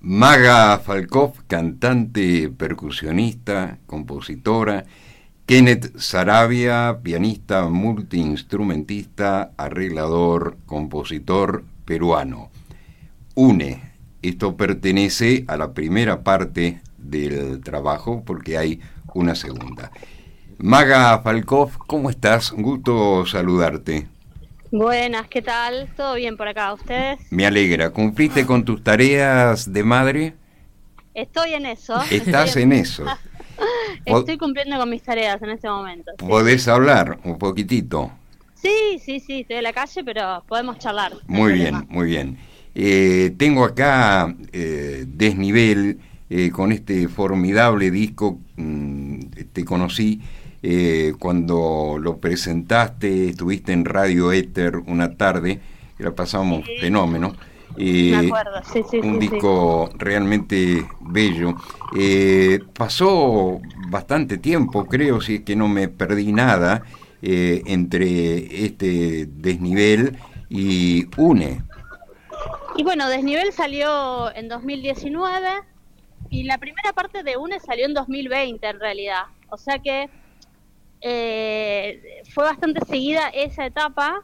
Maga Falkov, cantante, percusionista, compositora. Kenneth Saravia, pianista, multiinstrumentista, arreglador, compositor peruano. UNE, esto pertenece a la primera parte del trabajo porque hay una segunda. Maga Falkov, ¿cómo estás? Un gusto saludarte. Buenas, ¿qué tal? ¿Todo bien por acá? ¿Ustedes? Me alegra. ¿Cumpliste con tus tareas de madre? Estoy en eso. ¿Estás en eso? Estoy cumpliendo con mis tareas en este momento. Sí. ¿Podés hablar un poquitito? Sí, estoy en la calle, pero podemos charlar. Muy bien, muy bien. Tengo acá Desnivel, con este formidable disco. Te conocí cuando lo presentaste, estuviste en Radio Éter una tarde, que la pasamos fenómeno. Me acuerdo, sí. Un disco realmente bello. Pasó bastante tiempo, creo, si es que no me perdí nada, entre este Desnivel y UNE. Y bueno, Desnivel salió en 2019 y la primera parte de UNE salió en 2020 en realidad. O sea que fue bastante seguida esa etapa.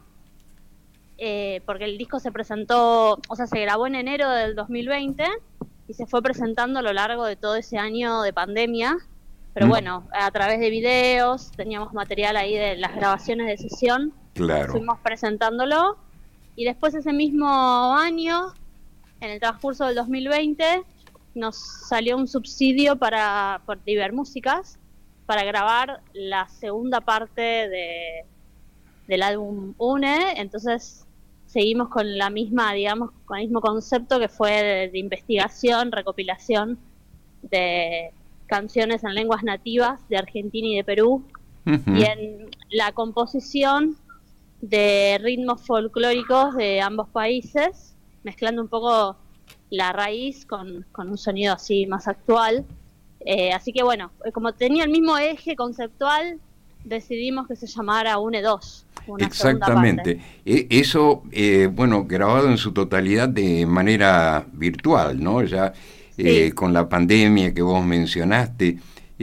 Porque el disco se presentó, o sea, se grabó en enero del 2020 y se fue presentando a lo largo de todo ese año de pandemia, pero bueno, a través de videos, teníamos material ahí de las grabaciones de sesión, Claro. fuimos presentándolo, y después ese mismo año, en el transcurso del 2020, nos salió un subsidio por Ibermúsicas para grabar la segunda parte del álbum UNE, entonces seguimos con la misma, digamos, con el mismo concepto que fue de investigación, recopilación de canciones en lenguas nativas de Argentina y de Perú, y en la composición de ritmos folclóricos de ambos países, mezclando un poco la raíz con un sonido así más actual. Así que bueno, como tenía el mismo eje conceptual, decidimos que se llamara UNE 2. Exactamente. Eso, bueno, grabado en su totalidad de manera virtual, ¿no? Ya Sí. con la pandemia que vos mencionaste,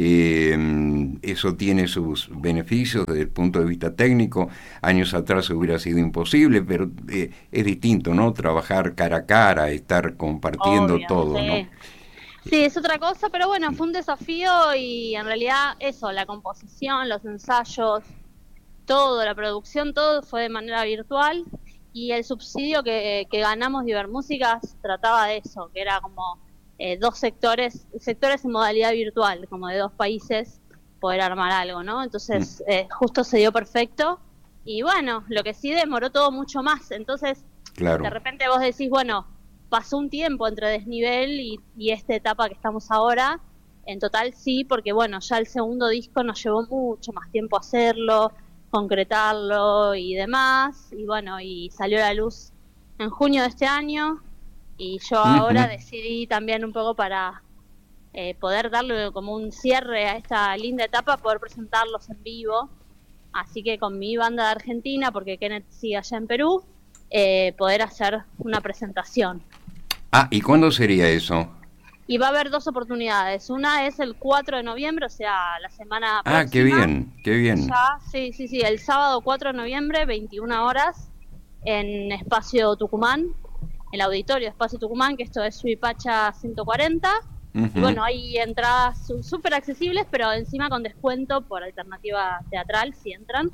eso tiene sus beneficios desde el punto de vista técnico. Años atrás hubiera sido imposible, pero es distinto, ¿no? Trabajar cara a cara, estar compartiendo Obvio, todo, sí. ¿no? Sí, es otra cosa, pero bueno, fue un desafío y en realidad eso, la composición, los ensayos, todo, la producción, todo fue de manera virtual, y el subsidio que ganamos de Ibermúsicas trataba de eso, que era como dos sectores en modalidad virtual, como de dos países, poder armar algo, ¿no? Entonces justo se dio perfecto, y bueno, lo que sí demoró todo mucho más, entonces Claro. de repente vos decís, bueno, pasó un tiempo entre Desnivel y esta etapa que estamos ahora. En total sí, porque bueno, ya el segundo disco nos llevó mucho más tiempo hacerlo, concretarlo y demás, y bueno, y salió a la luz en junio de este año, y yo ahora decidí también un poco para poder darle como un cierre a esta linda etapa, poder presentarlos en vivo, así que con mi banda de Argentina, porque Kenneth sigue allá en Perú, poder hacer una presentación. Ah, ¿y cuándo sería eso? Y va a haber dos oportunidades. Una es el 4 de noviembre, o sea, la semana próxima. Ah, qué bien, qué bien. Ya, sí, el sábado 4 de noviembre, 21 horas, en Espacio Tucumán, el auditorio Espacio Tucumán, que esto es Suipacha 140. Y bueno, hay entradas súper accesibles, pero encima con descuento por alternativa teatral, si entran.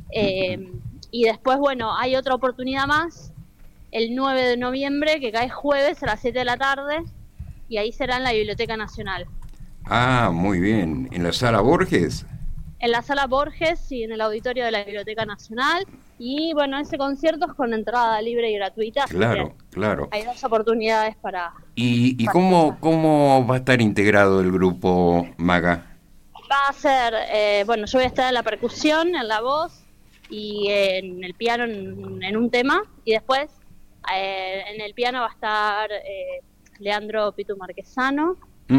Y después, bueno, hay otra oportunidad más, el 9 de noviembre, que cae jueves a las 7 de la tarde, y ahí será en la Biblioteca Nacional. Ah, muy bien. ¿En la Sala Borges? En la Sala Borges y en el auditorio de la Biblioteca Nacional. Y bueno, ese concierto es con entrada libre y gratuita. Claro, claro. Hay dos oportunidades para... ¿Y cómo va a estar integrado el grupo Maga? Va a ser, bueno, yo voy a estar en la percusión, en la voz y en el piano en un tema. Y después en el piano va a estar Leandro Pitu Marquesano.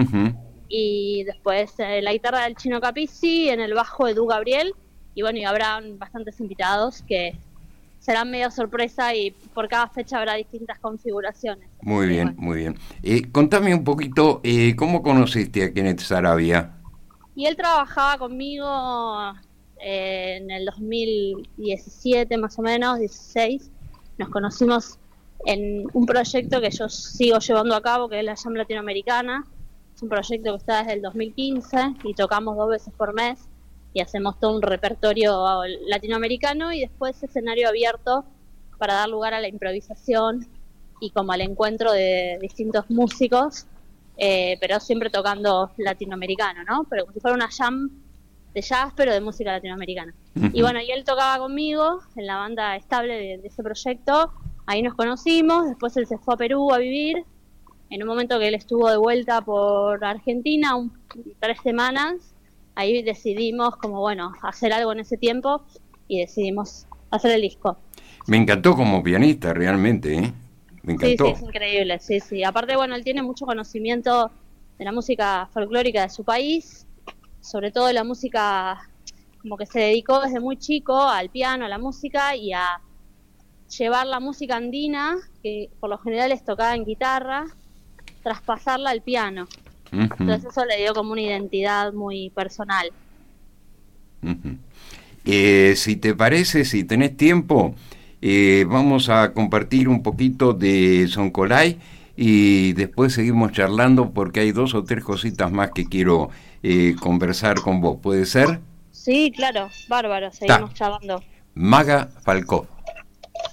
Y después la guitarra del Chino Capizzi, en el bajo Edu Gabriel, y bueno, y habrán bastantes invitados que será medio sorpresa y por cada fecha habrá distintas configuraciones. Muy bien, muy bien. Contame un poquito, ¿cómo conociste a Kenneth Saravia? Y él trabajaba conmigo en el 2017 más o menos, 16. Nos conocimos en un proyecto que yo sigo llevando a cabo, que es la Jam Latinoamericana. Es un proyecto que está desde el 2015 y tocamos 2 veces por mes y hacemos todo un repertorio latinoamericano y después escenario abierto para dar lugar a la improvisación y como al encuentro de distintos músicos, pero siempre tocando latinoamericano, ¿no? Pero como si fuera una jam de jazz, pero de música latinoamericana. Uh-huh. Y bueno, y él tocaba conmigo en la banda estable de ese proyecto, ahí nos conocimos, después él se fue a Perú a vivir, en un momento que él estuvo de vuelta por Argentina, 3 semanas, ahí decidimos como, bueno, hacer algo en ese tiempo y decidimos hacer el disco. Me encantó como pianista, realmente, ¿eh? Me encantó. Sí, es increíble, sí. Aparte, bueno, él tiene mucho conocimiento de la música folclórica de su país, sobre todo de la música, como que se dedicó desde muy chico al piano, a la música y a llevar la música andina, que por lo general es tocada en guitarra, traspasarla al piano. Uh-huh. Entonces eso le dio como una identidad muy personal. Uh-huh. Si te parece, si tenés tiempo, vamos a compartir un poquito de Soncolay y después seguimos charlando porque hay 2 o 3 cositas más que quiero conversar con vos. ¿Puede ser? Sí, claro, bárbaro, seguimos charlando. Maga Falkov.